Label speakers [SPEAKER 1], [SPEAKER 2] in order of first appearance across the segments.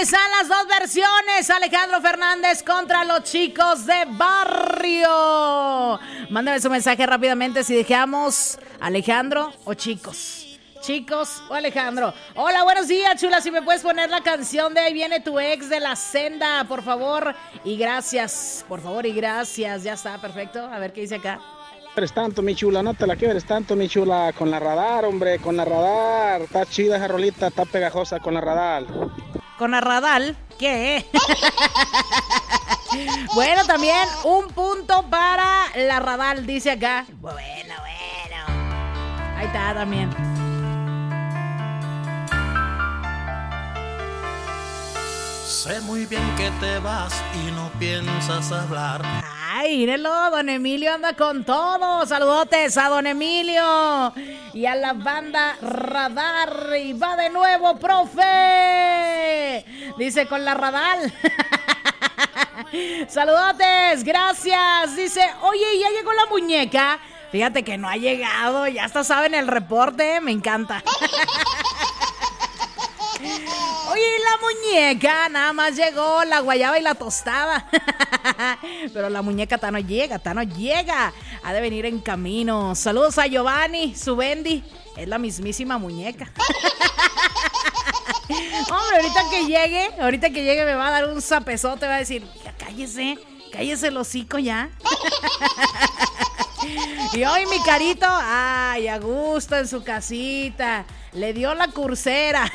[SPEAKER 1] están las dos versiones. Alejandro Fernández contra los chicos de barrio. Mándame su mensaje rápidamente si dejamos Alejandro o chicos. Chicos o Alejandro. Hola, buenos días, chula. Si me puedes poner la canción de Ahí viene tu ex de La Senda, por favor. Y gracias, por favor, y gracias. Ya está, perfecto. A ver qué dice acá.
[SPEAKER 2] Eres tanto, mi chula, no te la quieres tanto, mi chula. Con la radar, hombre, con la radar. Está chida esa rolita, está pegajosa con la radar.
[SPEAKER 1] ¿Con la radar? ¿Qué? Bueno, también un punto para la radar, dice acá. Bueno. Ahí está también.
[SPEAKER 3] Sé muy bien que te vas y no piensas hablar.
[SPEAKER 1] Ay, mírenlo, don Emilio anda con todo. Saludotes a don Emilio y a la banda Radar. Y va de nuevo, profe. Dice con la radar. Saludotes, gracias. Dice, oye, ¿ya llegó la muñeca? Fíjate que no ha llegado, ya hasta saben el reporte, me encanta. Oye, la muñeca, nada más llegó la guayaba y la tostada. Pero la muñeca no llega. Ha de venir en camino. Saludos a Giovanni, su Bendy. Es la mismísima muñeca. Hombre, ahorita que llegue me va a dar un zapezote. Va a decir, cállese el hocico ya. Y hoy mi carito, ay, a gusto en su casita. Le dio la cursera.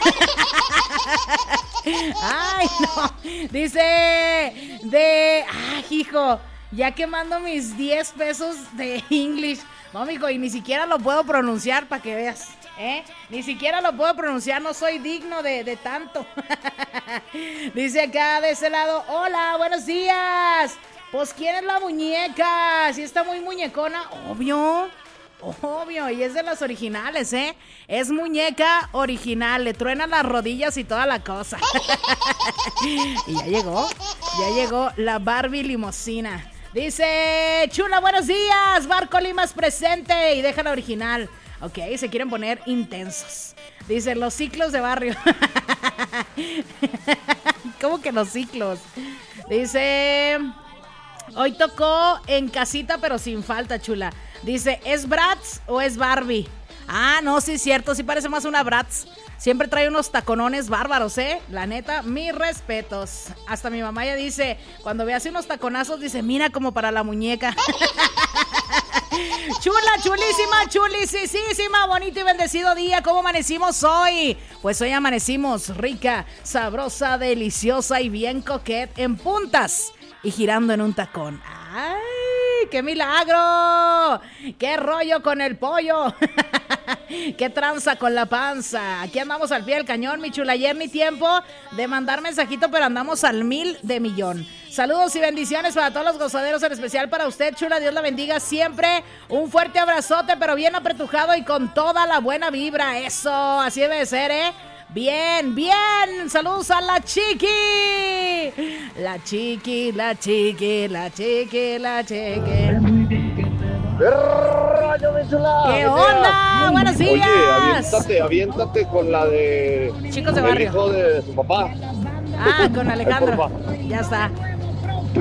[SPEAKER 1] Ay, no. Dice hijo, ya quemando mis 10 pesos de English. No, mijo, y ni siquiera lo puedo pronunciar para que veas. Ni siquiera lo puedo pronunciar, no soy digno de tanto. Dice acá de ese lado, hola, buenos días. Pues, ¿quién es la muñeca? Si está muy muñecona, obvio, y es de las originales, es muñeca original, le truenan las rodillas y toda la cosa. Y ya llegó la Barbie limusina. Dice, chula, buenos días, Barco Limas presente y deja la original. Ok, se quieren poner intensos. Dice, los ciclos de barrio. ¿Cómo que los ciclos? Dice, hoy tocó en casita pero sin falta, chula. Dice, ¿es Bratz o es Barbie? Ah, no, sí es cierto, sí parece más una Bratz. Siempre trae unos taconones bárbaros, La neta, mis respetos. Hasta mi mamá ya dice, cuando ve así unos taconazos, dice, mira como para la muñeca. Chula, chulísima, chulisísima, bonito y bendecido día. ¿Cómo amanecimos hoy? Pues hoy amanecimos rica, sabrosa, deliciosa y bien coquet en puntas y girando en un tacón. ¡Ay, qué milagro! ¡Qué rollo con el pollo! ¡Qué tranza con la panza! Aquí andamos al pie del cañón, mi chula. Ayer ni tiempo de mandar mensajito, pero andamos al 1000 de millón. Saludos y bendiciones para todos los gozaderos, en especial para usted, chula. Dios la bendiga siempre. Un fuerte abrazote, pero bien apretujado y con toda la buena vibra. Eso, así debe de ser, Bien. Saludos a la chiqui. La chiqui. ¿Qué onda? Buenos días.
[SPEAKER 4] Oye, aviéntate con la de
[SPEAKER 1] Chicos de barrio.
[SPEAKER 4] El hijo de su papá.
[SPEAKER 1] Con Alejandro. Ya está.